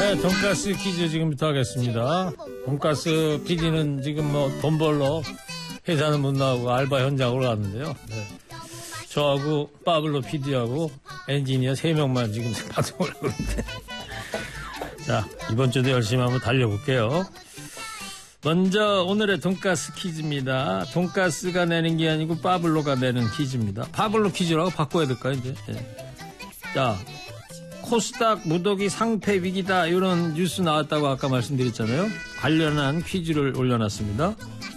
네, 돈가스 퀴즈 지금부터 하겠습니다. 돈가스 PD는 지금 뭐 돈 벌러 회사는 못 나오고 알바 현장으로 갔는데요. 네. 저하고 파블로 PD하고 엔지니어 3명만 지금 방송을 하고 있는데. 자, 이번 주도 열심히 한번 달려볼게요. 먼저 오늘의 돈가스 퀴즈입니다. 돈가스가 내는 게 아니고 파블로가 내는 퀴즈입니다. 파블로 퀴즈라고 바꿔야 될까요, 이제? 네. 자, 코스닥 무더기 상패 위기다 이런 뉴스 나왔다고 아까 말씀드렸잖아요. 관련한 퀴즈를 올려놨습니다.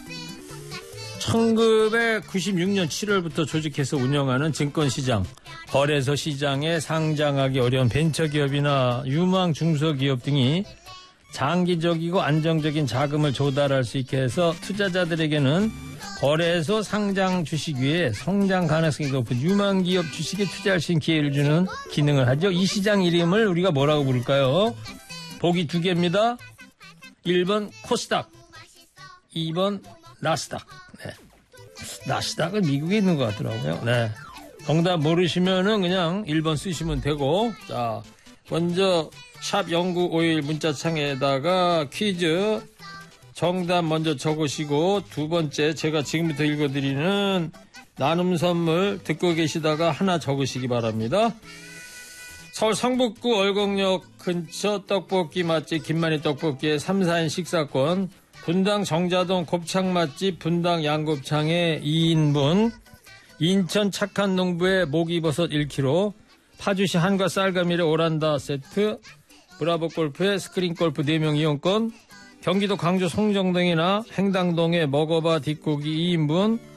1996년 7월부터 조직해서 운영하는 증권시장, 거래소 시장에 상장하기 어려운 벤처기업이나 유망 중소기업 등이 장기적이고 안정적인 자금을 조달할 수 있게 해서 투자자들에게는 거래소 상장 주식 위에 성장 가능성이 높은 유망기업 주식에 투자할 수 있는 기회를 주는 기능을 하죠. 이 시장 이름을 우리가 뭐라고 부를까요? 보기 2개입니다. 1번 코스닥, 2번 나스닥. 네. 나스닥은 미국에 있는 것 같더라고요. 네. 정답 모르시면은 그냥 1번 쓰시면 되고, 자, 먼저 샵 0951 문자창에다가 퀴즈 정답 먼저 적으시고, 두 번째 제가 지금부터 읽어드리는 나눔 선물 듣고 계시다가 하나 적으시기 바랍니다. 서울 성북구 얼곡역 근처 떡볶이 맛집 김만희 떡볶이의 3, 4인 식사권, 분당 정자동 곱창 맛집 분당 양곱창의 2인분, 인천 착한 농부의 목이버섯 1kg, 파주시 한과 쌀가밀의 오란다 세트, 브라보 골프의 스크린 골프 4명 이용권, 경기도 광주 송정동이나 행당동의 먹어봐 뒷고기 2인분,